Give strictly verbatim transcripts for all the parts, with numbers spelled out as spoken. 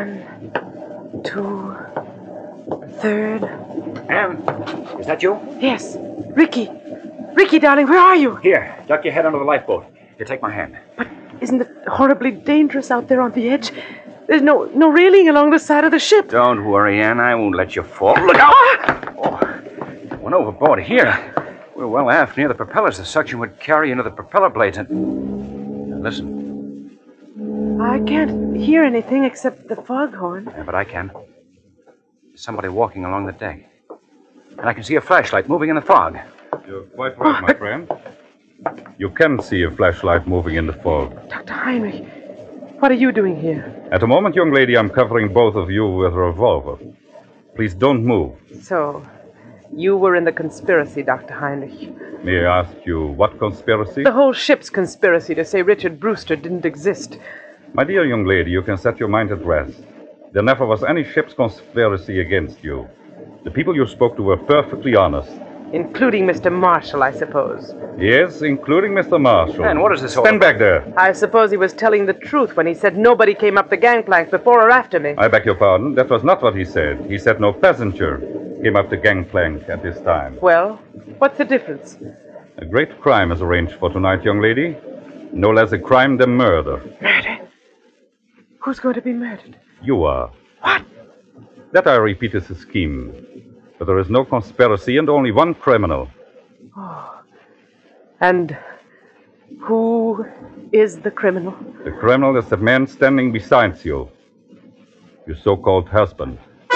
One, two, third. Anne, is that you? Yes. Ricky. Ricky, darling, where are you? Here, duck your head under the lifeboat. Here, take my hand. But isn't it horribly dangerous out there on the edge? There's no no railing along the side of the ship. Don't worry, Anne. I won't let you fall. Look out! Oh, went overboard here. We're well aft near the propellers. The suction would carry into the propeller blades and... Now, listen. I can't hear anything except the foghorn. Yeah, but I can. There's somebody walking along the deck. And I can see a flashlight moving in the fog. You're quite right, my friend. You can see a flashlight moving in the fog. Doctor Heinrich, what are you doing here? At the moment, young lady, I'm covering both of you with a revolver. Please don't move. So, you were in the conspiracy, Doctor Heinrich. May I ask you what conspiracy? The whole ship's conspiracy to say Richard Brewster didn't exist. My dear young lady, you can set your mind at rest. There never was any ship's conspiracy against you. The people you spoke to were perfectly honest. Including Mister Marshall, I suppose. Yes, including Mister Marshall. And what is this all Stand about? back there. I suppose he was telling the truth when he said nobody came up the gangplank before or after me. I beg your pardon. That was not what he said. He said no passenger came up the gangplank at this time. Well, what's the difference? A great crime is arranged for tonight, young lady. No less a crime than murder. Murder? Who's going to be murdered? You are. What? That, I repeat, is a scheme. But there is no conspiracy and only one criminal. Oh. And who is the criminal? The criminal is the man standing beside you. Your so-called husband.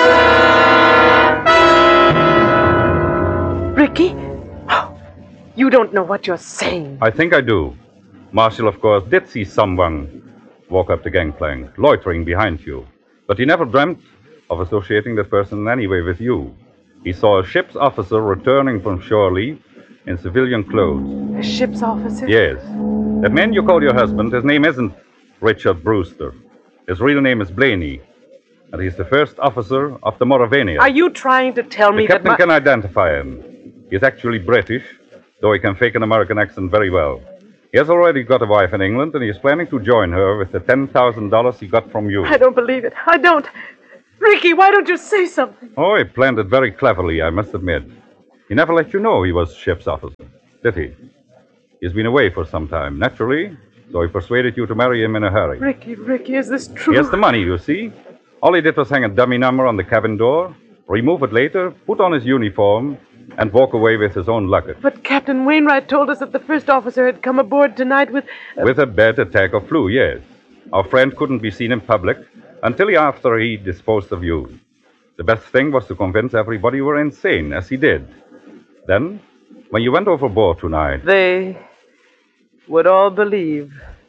Ricky? Oh, you don't know what you're saying. I think I do. Marshall, of course, did see someone walk up the gangplank, loitering behind you. But he never dreamt of associating that person in any way with you. He saw a ship's officer returning from shore leave in civilian clothes. A ship's officer? Yes. That man you call your husband, his name isn't Richard Brewster. His real name is Blaney. And he's the first officer of the Mauravania. Are you trying to tell me the captain that my... can identify him. He's actually British, though he can fake an American accent very well. He has already got a wife in England, and he's planning to join her with the ten thousand dollars he got from you. I don't believe it. I don't. Ricky, why don't you say something? Oh, he planned it very cleverly, I must admit. He never let you know he was ship's officer, did he? He's been away for some time, naturally, so he persuaded you to marry him in a hurry. Ricky, Ricky, is this true? He has the money, you see. All he did was hang a dummy number on the cabin door, remove it later, put on his uniform, and walk away with his own luggage. But Captain Wainwright told us that the first officer had come aboard tonight with... Uh... With a bad attack of flu, yes. Our friend couldn't be seen in public until after he disposed of you. The best thing was to convince everybody you were insane, as he did. Then, when you went overboard tonight... They would all believe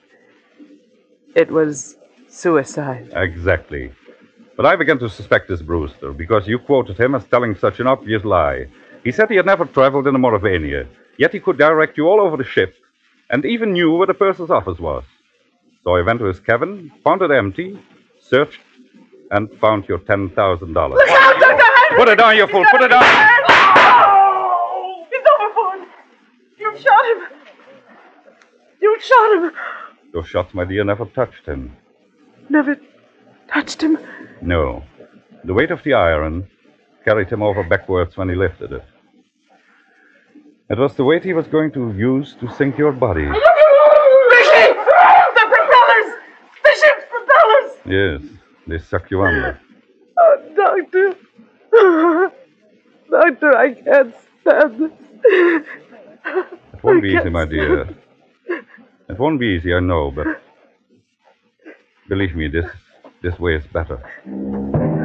it was suicide. Exactly. But I began to suspect this Brewster, because you quoted him as telling such an obvious lie. He said he had never traveled in the Mauravania, yet he could direct you all over the ship, and even knew where the purser's office was. So I went to his cabin, found it empty, searched, and found your ten thousand dollars. Look out, Doctor Heinrich! Put it down, you fool! Put it down! Oh! He's overboard! You shot him! You shot him! Your shots, my dear, never touched him. Never touched him? No. The weight of the iron carried him over backwards when he lifted it. It was the weight he was going to use to sink your body. Ricky! The propellers! The ship's propellers! Yes, they suck you under. Oh, Doctor. Doctor, I can't stand this. It won't be easy, my dear. It won't be easy, I know, but believe me, this this way is better.